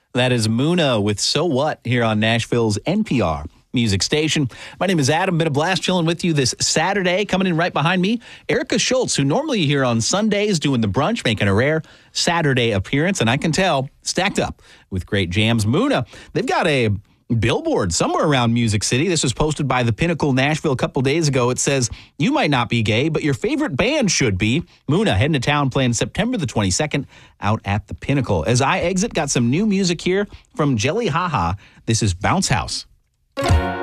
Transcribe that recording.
That is Muna with So What here on Nashville's NPR music station. My name is Adam. Been a blast chilling with you this Saturday. Coming in right behind me, Erica Schultz, who normally here on Sundays doing the brunch, making a rare Saturday appearance. And I can tell, stacked up with great jams. Muna, they've got a billboard somewhere around Music City. This was posted by the Pinnacle Nashville a couple days ago. It says, "You might not be gay, but your favorite band should be." Muna heading to town playing September the 22nd out at the Pinnacle. As I exit, got some new music here from Jelly Haha. This is Bounce House.